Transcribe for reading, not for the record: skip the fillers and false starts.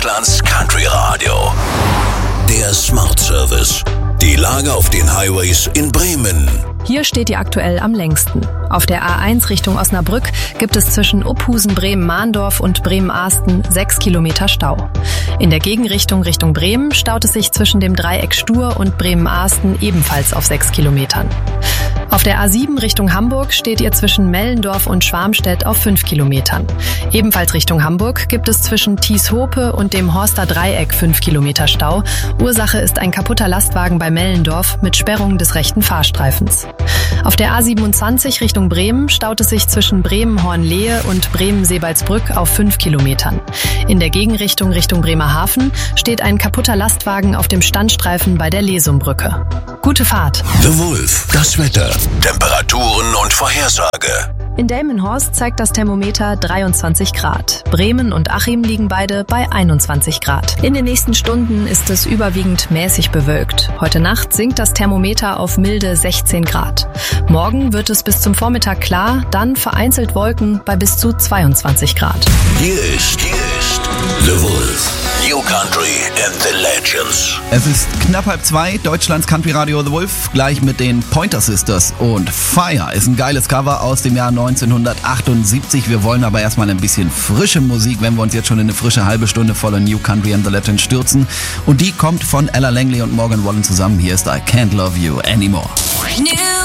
Deutschlands Country Radio. Der Smart Service. Die Lage auf den Highways in Bremen. Hier steht ihr aktuell am längsten. Auf der A1 Richtung Osnabrück gibt es zwischen Uphusen, Bremen-Mahndorf und Bremen-Ahsten 6 Kilometer Stau. In der Gegenrichtung Richtung Bremen staut es sich zwischen dem Dreieck Stur und Bremen-Ahsten ebenfalls auf 6 Kilometern. Auf der A7 Richtung Hamburg steht ihr zwischen Mellendorf und Schwarmstedt auf 5 Kilometern. Ebenfalls Richtung Hamburg gibt es zwischen Thieshope und dem Horster Dreieck 5 Kilometer Stau. Ursache ist ein kaputter Lastwagen bei Mellendorf mit Sperrung des rechten Fahrstreifens. Auf der A27 Richtung Bremen staut es sich zwischen Bremen-Hornlehe und Bremen-Sebalsbrück auf 5 Kilometern. In der Gegenrichtung Richtung Bremerhaven steht ein kaputter Lastwagen auf dem Standstreifen bei der Lesumbrücke. Gute Fahrt! The Wolf, das Wetter, Temperaturen und Vorhersage. In Delmenhorst zeigt das Thermometer 23 Grad. Bremen und Achim liegen beide bei 21 Grad. In den nächsten Stunden ist es überwiegend mäßig bewölkt. Heute Nacht sinkt das Thermometer auf milde 16 Grad. Morgen wird es bis zum Vormittag klar, dann vereinzelt Wolken bei bis zu 22 Grad. Hier ist The Wolf. New Country and the Legends. Es ist knapp 1:30, Deutschlands Country Radio The Wolf, gleich mit den Pointer Sisters. Und Fire ist ein geiles Cover aus dem Jahr 1978. Wir wollen aber erstmal ein bisschen frische Musik, wenn wir uns jetzt schon in eine frische halbe Stunde voller New Country and the Legends stürzen. Und die kommt von Ella Langley und Morgan Wallen zusammen. Hier ist I Can't Love You Anymore.